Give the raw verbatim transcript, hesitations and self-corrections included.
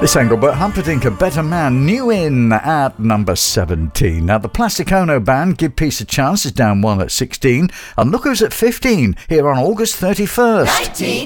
This Engelbert Humperdinck, A Better Man, new in at number seventeen. Now, the Plastic Ono Band, Give Peace a Chance, is down one at sixteen. And look who's at fifteen, here on August thirty-first.